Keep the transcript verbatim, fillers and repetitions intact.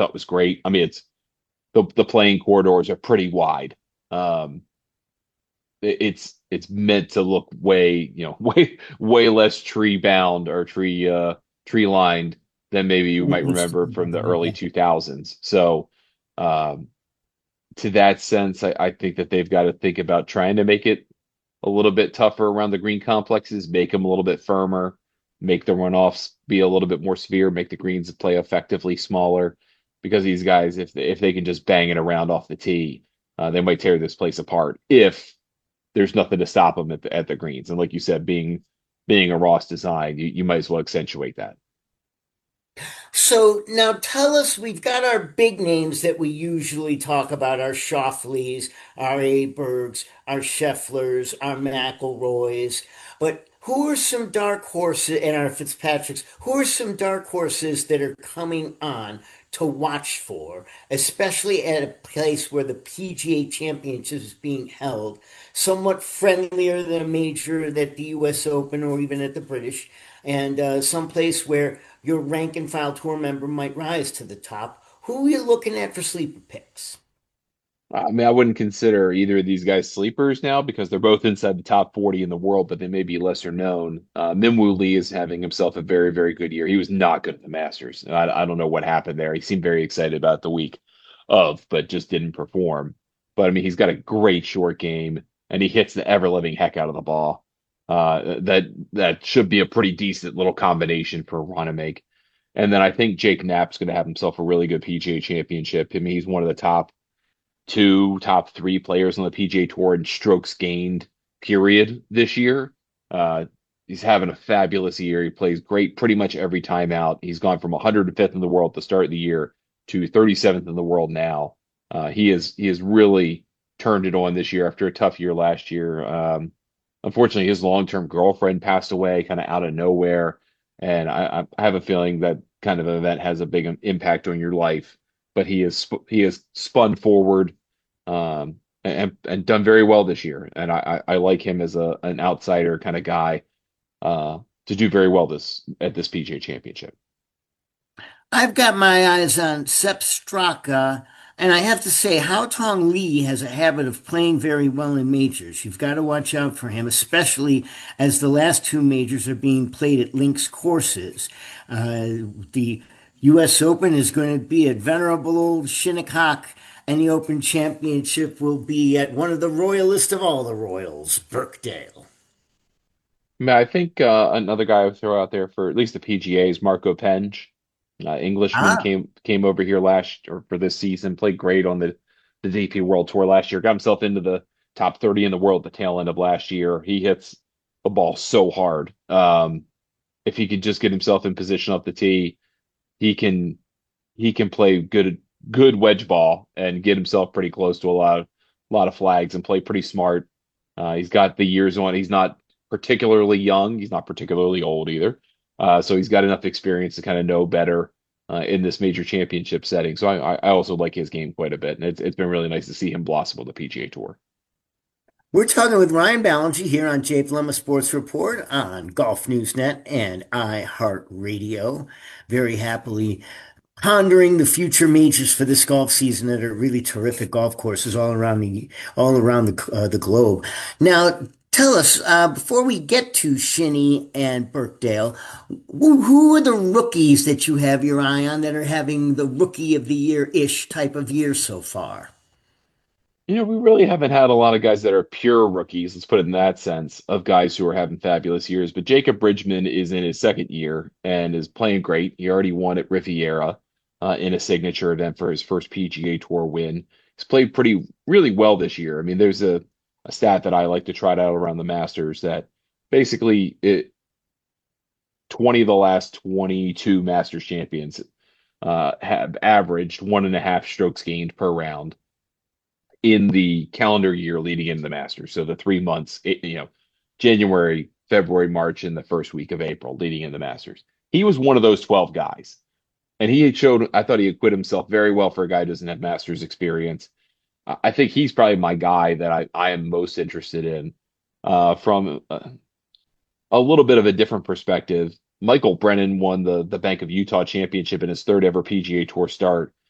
thought was great. I mean, it's the the playing corridors are pretty wide. Um, it- it's it's meant to look way, you know, way way less tree bound or tree uh tree lined than maybe you might remember from the early two thousands. So, um, to that sense, I, I think that they've got to think about trying to make it a little bit tougher around the green complexes, make them a little bit firmer, make the runoffs be a little bit more severe, make the greens play effectively smaller. Because these guys, if they, if they can just bang it around off the tee, uh, they might tear this place apart if there's nothing to stop them at the, at the greens. And like you said, being being a Ross design, you, you might as well accentuate that. So now tell us, we've got our big names that we usually talk about, our Schauffeleys, our Abergs, our Schefflers, our McIlroys, but who are some dark horses, and our Fitzpatricks, who are some dark horses that are coming on to watch for, especially at a place where the P G A Championship is being held, somewhat friendlier than a major at the U S Open or even at the British, and uh, someplace where your rank and file tour member might rise to the top. Who are you looking at for sleeper picks? I mean, I wouldn't consider either of these guys sleepers now because they're both inside the top forty in the world, but they may be lesser known. Uh, Minwoo Lee is having himself a very, very good year. He was not good at the Masters. I, I don't know what happened there. He seemed very excited about the week of, but just didn't perform. But I mean, he's got a great short game and he hits the ever living heck out of the ball. Uh, that that should be a pretty decent little combination for Ron to make. And then I think Jake Knapp's going to have himself a really good P G A championship. I mean, he's one of the top two, top three players on the P G A Tour in strokes gained, period, this year. Uh, he's having a fabulous year. He plays great pretty much every time out. He's gone from one hundred fifth in the world at the start of the year to thirty-seventh in the world now. Uh, he is he has really turned it on this year after a tough year last year. Um, unfortunately, his long-term girlfriend passed away kind of out of nowhere, and I, I have a feeling that kind of event has a big impact on your life. But he is he has spun forward, um, and and done very well this year. And I I, I like him as a an outsider kind of guy, uh, to do very well this at this P G A Championship. I've got my eyes on Sepp Straka, and I have to say, Hao Tong Lee has a habit of playing very well in majors. You've got to watch out for him, especially as the last two majors are being played at links courses. Uh, the U S Open is going to be at venerable old Shinnecock, and the Open Championship will be at one of the royalest of all the royals, Birkdale. I mean, I think uh, another guy I would throw out there for at least the P G A is Marco Penge. Uh, Englishman Ah, came came over here last or for this season, played great on the the D P World Tour last year. Got himself into the top thirty in the world at the tail end of last year. He hits the ball so hard. Um, if he could just get himself in position off the tee, he can he can play good good wedge ball and get himself pretty close to a lot of a lot of flags and play pretty smart. Uh, he's got the years on. He's not particularly young. He's not particularly old either. Uh, so he's got enough experience to kind of know better uh, in this major championship setting. So I, I also like his game quite a bit, and it's it's been really nice to see him blossom on the P G A Tour. we're talking with Ryan Ballinger here on Jay Lemma Sports Report on Golf News Net and iHeartRadio. Very happily pondering the future majors for this golf season that are really terrific golf courses all around the all around the uh, the globe. Now, tell us uh, before we get to Shinny and Birkdale, who, who are the rookies that you have your eye on that are having the rookie of the year ish type of year so far? You know, we really haven't had a lot of guys that are pure rookies, let's put it in that sense, of guys who are having fabulous years. But Jacob Bridgman is in his second year and is playing great. He already won at Riviera uh, in a signature event for his first P G A Tour win. He's played pretty, really well this year. I mean, there's a, a stat that I like to trot out around the Masters that basically it, twenty of the last twenty-two Masters champions uh, have averaged one and a half strokes gained per round in the calendar year leading into the Masters. So the three months, it, you know, January, February, March, and the first week of April leading into the Masters. He was one of those twelve guys. And he had showed, I thought he acquitted himself very well for a guy who doesn't have Masters experience. I think he's probably my guy that I, I am most interested in uh, from a, a little bit of a different perspective. Michael Brennan won the, the Bank of Utah championship in his third ever P G A Tour start.